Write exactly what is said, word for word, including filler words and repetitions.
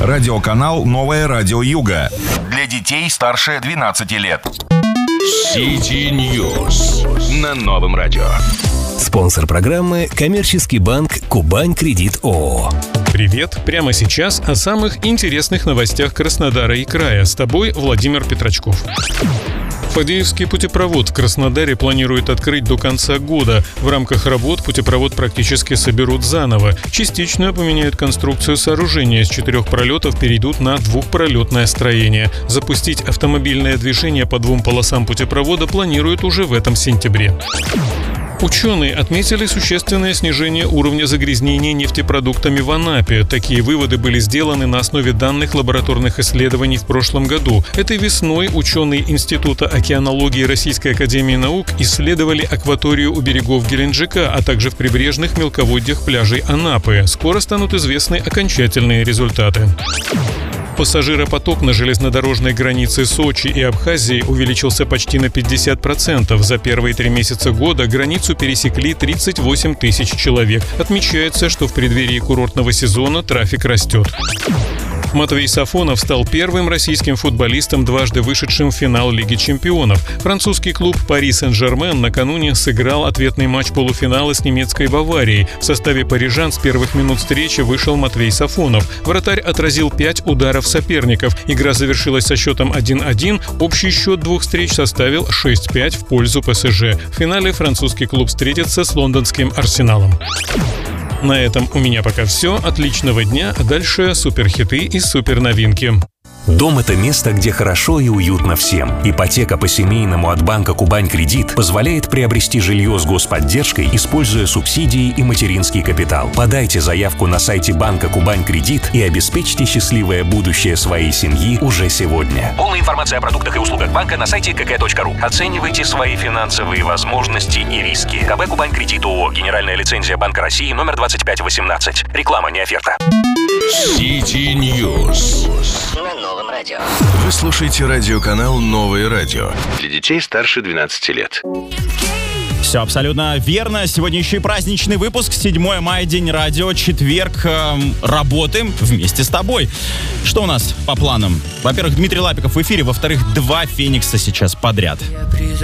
Радиоканал «Новое радио Юга». Для детей старше двенадцати лет. Сити News на Новом радио. Спонсор программы – коммерческий банк «Кубань Кредит ООО». Привет! Прямо сейчас о самых интересных новостях Краснодара и края. С тобой Владимир Петрачков. Фадеевский путепровод в Краснодаре планируют открыть до конца года. В рамках работ путепровод практически соберут заново. Частично поменяют конструкцию сооружения. С четырех пролетов перейдут на двухпролетное строение. Запустить автомобильное движение по двум полосам путепровода планируют уже в этом сентябре. Ученые отметили существенное снижение уровня загрязнения нефтепродуктами в Анапе. Такие выводы были сделаны на основе данных лабораторных исследований в прошлом году. Этой весной ученые Института океанологии Российской академии наук исследовали акваторию у берегов Геленджика, а также в прибрежных мелководьях пляжей Анапы. Скоро станут известны окончательные результаты. Пассажиропоток на железнодорожной границе Сочи и Абхазии увеличился почти на пятьдесят процентов. За первые три месяца года границу пересекли тридцать восемь тысяч человек. Отмечается, что в преддверии курортного сезона трафик растет. Матвей Сафонов стал первым российским футболистом, дважды вышедшим в финал Лиги чемпионов. Французский клуб «Пари Сен-Жермен» накануне сыграл ответный матч полуфинала с немецкой «Баварией». В составе парижан с первых минут встречи вышел Матвей Сафонов. Вратарь отразил пять ударов соперников. Игра завершилась со счетом один-один. Общий счет двух встреч составил шесть пять в пользу ПСЖ. В финале французский клуб встретится с лондонским «Арсеналом». На этом у меня пока все. Отличного дня. А дальше суперхиты и суперновинки. Дом – это место, где хорошо и уютно всем. Ипотека по-семейному от банка «Кубань Кредит» позволяет приобрести жилье с господдержкой, используя субсидии и материнский капитал. Подайте заявку на сайте банка «Кубань Кредит» и обеспечьте счастливое будущее своей семьи уже сегодня. Полная информация о продуктах и услугах банка на сайте ка ка точка ру. Оценивайте свои финансовые возможности и риски. КБ «Кубань Кредит ООО». Генеральная лицензия Банка России номер двадцать пять восемнадцать. Реклама, не оферта. Сити News. Вы слушаете радиоканал «Новое радио». Для детей старше двенадцати лет. Все абсолютно верно. Сегодня еще и праздничный выпуск. седьмое мая, день радио, четверг. Эм, работаем вместе с тобой. Что у нас по планам? Во-первых, Дмитрий Лапиков в эфире. Во-вторых, два Феникса сейчас подряд.